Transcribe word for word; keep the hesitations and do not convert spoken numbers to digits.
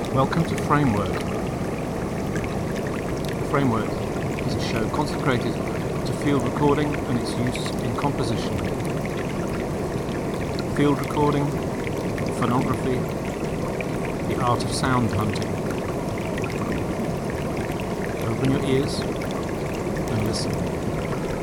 Welcome to Framework. Framework is a show consecrated to field recording and its use in composition. Field recording, phonography, the art of sound hunting. Open your ears and listen.